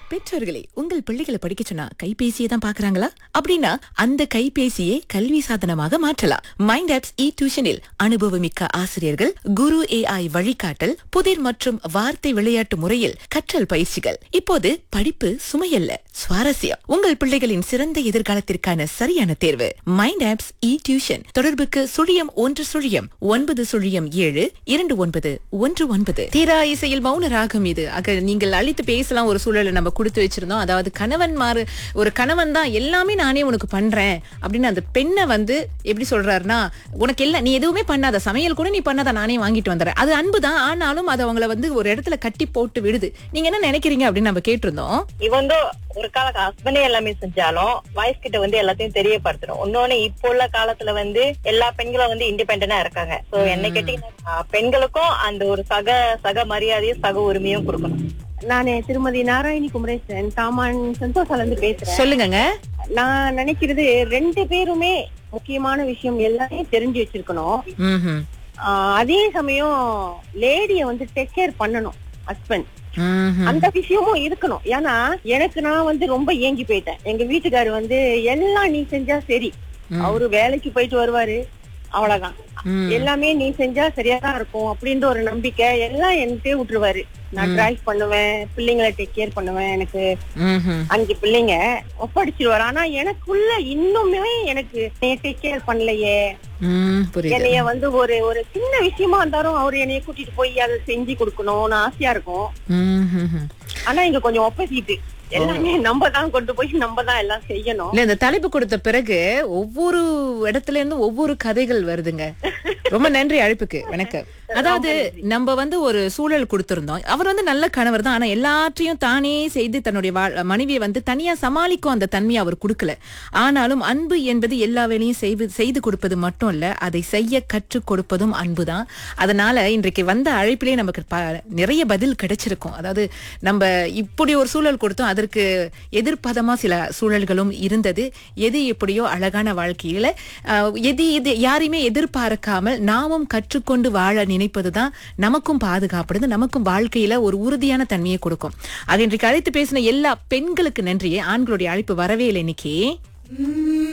பெற்றோர்களே, உங்கள் பிள்ளைகளை படிக்க சொன்னா கைபேசியை தான் பாக்குறாங்களா? அப்படின்னா அந்த கைபேசியை கல்வி சாதனமாக மாற்றலாம். மைண்ட் ஆப்ஸ் இ டியூஷனில் அனுபவமிக்க ஆசிரியர்கள், குரு AI வழிகாட்டல், புதிர் மற்றும் வார்த்தை விளையாட்டு முறையில் கற்றல் பயிற்சிகள். இப்போது படிப்பு சுமையல்ல, சுவாரஸ்யம். உங்கள் பிள்ளைகளின் சிறந்த எதிர்காலத்திற்கான சரியான தேர்வு மைண்ட் ஆப்ஸ் இ டியூஷன். தொடர்புக்கு 01-907-2919. தீரா இசையில் மௌன ராகம் இது. நீங்கள் அழைத்து பேசலாம். ஒரு சூழலை நம்ம கொடுத்து வச்சிருந்தோம். அதாவது ஒரு கணவன் தான் எல்லாமே நானே உனக்கு பண்றேன் அப்படின்னு அந்த பெண்ணை வந்து எப்படி சொல்றாருன்னா, உனக்கு எல்லாம் நீ எதுவுமே பண்ணாத, சமையல் கூட நீ பண்ணாத, நானே வாங்கிட்டு வந்துறேன். அது அன்புதான். ஆனாலும் அது அவங்கள வந்து ஒரு இடத்துல கட்டி போட்டு விடுது. நீங்க என்ன நினைக்கிறீங்க அப்படின்னு நம்ம கேட்டிருந்தோம். இவன் ஒரு கால ஹஸ்பண்டே எல்லாமே செஞ்சாலும் வைஃப் கிட்ட வந்து எல்லாத்தையும் தெரியப்படுத்தணும். இன்னொன்னு இப்போ உள்ள காலத்துல வந்து எல்லா பெண்களும் வந்து இண்டிபெண்டா இருக்காங்க. சோ என்ன கேட்டீங்கன்னா பெண்களுக்கும் அந்த ஒரு சக மரியாதையும் சக உரிமையும் கொடுக்கணும். நானு திருமதி நாராயணி குமரேசன் தாமான் சந்தோஷால இருந்து பேசுறேன். சொல்லுங்க. நான் நினைக்கிறது 2 பேருமே முக்கியமான விஷயம் எல்லாமே தெரிஞ்சு வச்சிருக்கணும். அதே சமயம் லேடிய வந்து டேக் கேர் பண்ணணும் ஹஸ்பண்ட். அந்த விஷயமும் இருக்கணும். ஏன்னா நான் வந்து ரொம்ப ஏங்கி போயிட்டேன். எங்க வீட்டுக்காரு வந்து எல்லாம் நீ செஞ்சா சரி, அவரு வேலைக்கு போயிட்டு வருவாரு, அவ்வளவுதான், எல்லாமே நீ செஞ்சா சரியாதான் இருக்கும் அப்படின்ற ஒரு நம்பிக்கை எல்லாம் என்கிட்டே விட்டுருவாரு. நான் டிரைவ் பண்ணுவேன், பிள்ளைங்களை டேக் கேர் பண்ணுவேன். எனக்கு 5 பிள்ளைங்க ஒப்படைச்சிருவாரு. ஆனா எனக்குள்ள இன்னுமே எனக்கு டேக் கேர் பண்ணலையே. என்னைய வந்து ஒரு சின்ன விஷயமா இருந்தாலும் அவரு என்னைய கூட்டிட்டு போய் அதை செஞ்சு கொடுக்கணும்னு ஆசையா இருக்கும். ஆனா இங்க கொஞ்சம் ஒப்போசிட். எல்லாமே நம்ம தான் கொண்டு போய் நம்ம தான் எல்லாம் செய்யணும். இல்ல, இந்த தலைப்பு கொடுத்த பிறகு ஒவ்வொரு இடத்துல இருந்து ஒவ்வொரு கதைகள் வருதுங்க. ரொம்ப நன்றி அழைப்புக்கு. வணக்கம். அதாவது நம்ம வந்து ஒரு சூழல் கொடுத்திருந்தோம். அவர் வந்து நல்ல கணவர் தான். ஆனா எல்லாற்றையும் தானே செய்து தன்னுடைய மனைவியை வந்து தனியா சமாளிக்கும் அந்த தன்மையை அவர் கொடுக்கல. ஆனாலும் அன்பு என்பது எல்லா வேலையும் செய்து கொடுப்பது மட்டும் இல்ல, அதை செய்ய கற்றுக் கொடுப்பதும் அன்புதான். அதனால இன்றைக்கு வந்த அழைப்பிலே நமக்கு நிறைய பதில் கிடைச்சிருக்கும். அதாவது நம்ம இப்படி ஒரு சூழல் கொடுத்தோம், அதற்கு எதிர்ப்பதமா சில சூழல்களும் இருந்தது. எது எப்படியோ அழகான வாழ்க்கையில எது யாரையுமே எதிர்பார்க்காமல் நாமும் கற்றுக்கொண்டு வாழ நினைப்பதுதான் நமக்கும் பாதுகாப்படுது, நமக்கும் வாழ்க்கையில ஒரு உறுதியான தன்மையை கொடுக்கும். அது இன்றைக்கு அழைத்து பேசின எல்லா பெண்களுக்கு நன்றியே. ஆண்களுடைய அழைப்பு வரவே இல்லை இன்னைக்கு.